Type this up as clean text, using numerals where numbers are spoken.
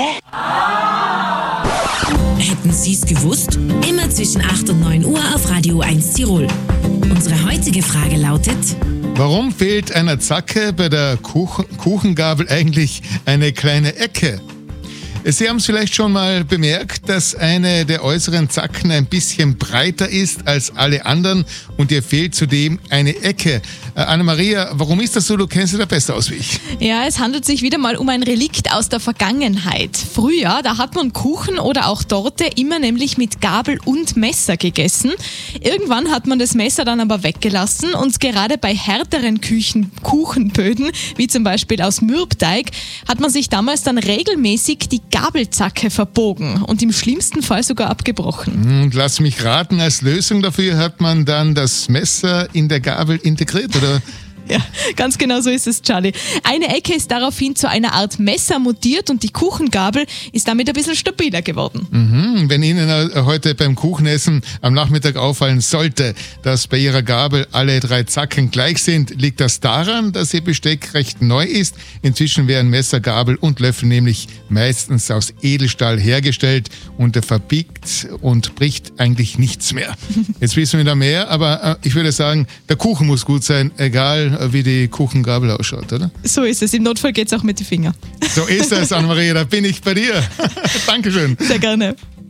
Hätten Sie es gewusst? Immer zwischen 8 und 9 Uhr auf Radio 1 Tirol. Unsere heutige Frage lautet: Warum fehlt einer Zacke bei der Kuchengabel eigentlich eine kleine Ecke? Sie haben es vielleicht schon mal bemerkt, dass eine der äußeren Zacken ein bisschen breiter ist als alle anderen und ihr fehlt zudem eine Ecke. Anna-Maria, warum ist das so? Du kennst dich da besser aus wie ich. Ja, es handelt sich wieder mal um ein Relikt aus der Vergangenheit. Früher, da hat man Kuchen oder auch Torte immer nämlich mit Gabel und Messer gegessen. Irgendwann hat man das Messer dann aber weggelassen und gerade bei härteren Kuchenböden, wie zum Beispiel aus Mürbteig, hat man sich damals dann regelmäßig die Gabelzacke verbogen und im schlimmsten Fall sogar abgebrochen. Und lass mich raten, als Lösung dafür hat man dann das Messer in der Gabel integriert, oder? Ja, ganz genau so ist es, Charlie. Eine Ecke ist daraufhin zu einer Art Messer mutiert und die Kuchengabel ist damit ein bisschen stabiler geworden. Wenn Ihnen heute beim Kuchenessen am Nachmittag auffallen sollte, dass bei Ihrer Gabel alle 3 Zacken gleich sind, liegt das daran, dass Ihr Besteck recht neu ist. Inzwischen werden Messer, Gabel und Löffel nämlich meistens aus Edelstahl hergestellt und er verbiegt und bricht eigentlich nichts mehr. Jetzt wissen wir da mehr, aber ich würde sagen, der Kuchen muss gut sein, egal wie die Kuchengabel ausschaut, oder? So ist es. Im Notfall geht es auch mit den Fingern. So ist es, Anna-Maria, da bin ich bei dir. Dankeschön. Sehr gerne.